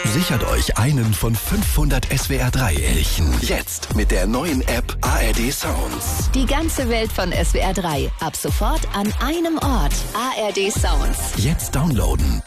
Sichert euch einen von 500 SWR3-Elchen. Jetzt mit der neuen App ARD Sounds. Die ganze Welt von SWR3. Ab sofort an einem Ort. ARD Sounds. Jetzt downloaden.